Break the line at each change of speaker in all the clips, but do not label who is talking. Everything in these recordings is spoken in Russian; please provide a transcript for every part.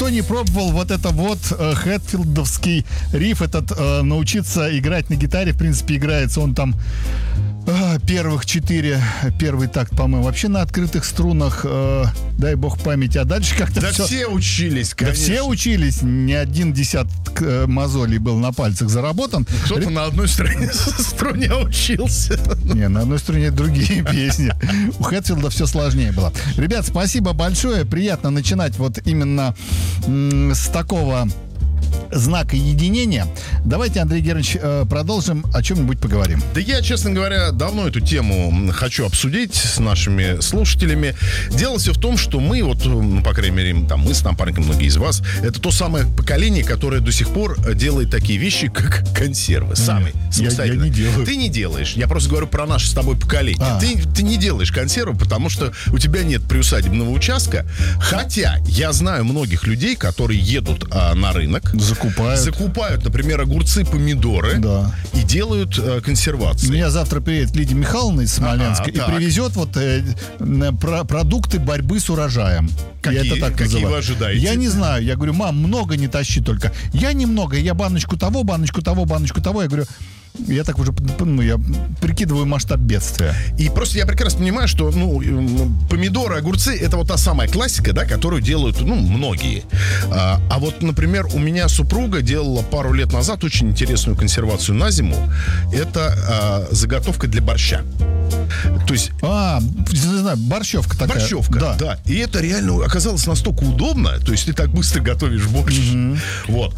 кто не пробовал вот это вот хэтфилдовский риф, этот научиться играть на гитаре, в принципе, играется он там первых 4, первый такт, по-моему, вообще на открытых струнах, дай бог памяти, а дальше как-то
да
все...
все учились, конечно.
Да все учились, не один десяток мозолей был на пальцах заработан.
Кто-то на одной струне учился.
Не, на одной струне другие песни. У Хэтфилда все сложнее было. Ребят, спасибо большое, приятно начинать вот именно с такого знака единения. Давайте, Андрей Германович, продолжим, о чем-нибудь поговорим.
Да я, честно говоря, давно эту тему хочу обсудить с нашими слушателями. Дело все в том, что мы, вот, по крайней мере, там, мы с напарником, многие из вас, это то самое поколение, которое до сих пор делает такие вещи, как консервы. Сами, самостоятельно.
Я не делаю.
Ты не делаешь. Я просто говорю про наше с тобой поколение. Ты не делаешь консервы, потому что у тебя нет приусадебного участка. Хотя я знаю многих людей, которые едут на рынок, закупают, например, огурцы, помидоры, да, и делают консервацию.
У меня завтра приедет Лидия Михайловна из Смоленска и привезет вот продукты борьбы с урожаем.
Какие вы ожидаете?
Я не знаю. Я говорю, мам, много не тащи только. Я немного. Я баночку того, баночку того, баночку того. Я говорю... Я так уже, я прикидываю масштаб бедствия.
И просто я прекрасно понимаю, что, помидоры, огурцы — это вот та самая классика, да, которую делают, многие. А вот, например, у меня супруга делала пару лет назад очень интересную консервацию на зиму. Это заготовка для борща. То есть...
не знаю, борщевка такая.
Борщевка, да. И это реально оказалось настолько удобно. То есть ты так быстро готовишь борщ. Вот.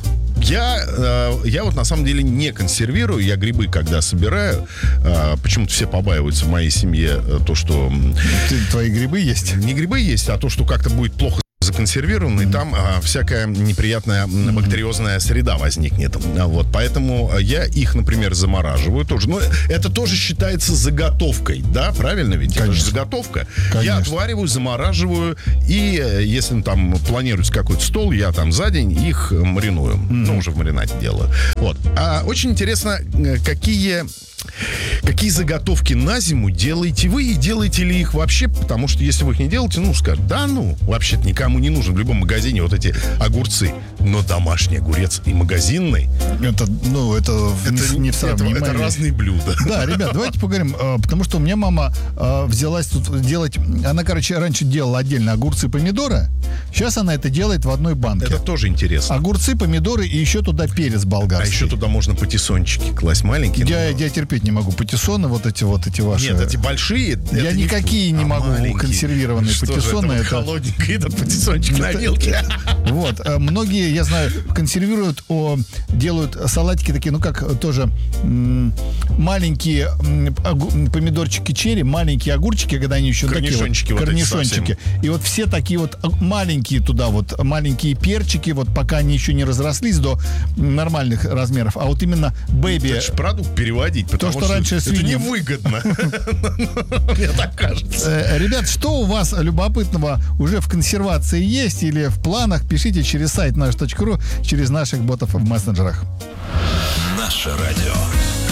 Я вот на самом деле не консервирую. Я грибы, когда собираю, почему-то все побаиваются в моей семье то, что...
Твои грибы есть?
Не грибы есть, а то, что как-то будет плохо законсервировано, и там всякая неприятная бактериозная среда возникнет. Вот, поэтому я их, например, замораживаю тоже. Но это тоже считается заготовкой, да? Правильно ведь?
Конечно.
Это же заготовка.
Конечно.
Я отвариваю, замораживаю, и если там планируется какой-то стол, я там за день их мариную. Уже в маринаде делаю. Вот. Очень интересно, какие заготовки на зиму делаете вы, и делаете ли их вообще, потому что если вы их не делаете, скажут, вообще-то никому не нужен в любом магазине вот эти огурцы, но домашний огурец и магазинный,
это не в сравнении.
Это разные блюда.
Да, ребят, давайте поговорим, потому что у меня мама взялась тут делать, она, раньше делала отдельно огурцы и помидоры, сейчас она это делает в одной банке.
Это тоже интересно.
Огурцы, помидоры и еще туда перец болгарский.
А еще туда можно патиссончики класть маленькие.
Я терпеть не могу патиссоны, вот эти ваши.
Нет, эти большие.
Я никакие не могу консервированные патиссоны.
Это холодненький этот патиссончик на вилке.
Вот. Многие, я знаю, консервируют, делают салатики такие, как тоже маленькие помидорчики черри, маленькие огурчики, когда они еще
корнишончики,
такие корнишончики. И вот все такие вот маленькие туда вот, маленькие перчики, вот пока они еще не разрослись до нормальных размеров. А вот именно бэби...
Это же продукт переводить, потому что
раньше
это невыгодно. Мне так кажется.
Ребят, что у вас любопытного уже в консервации есть или в планах? Пишите через сайт наш.ру, через наших ботов в мессенджерах.
Наше радио.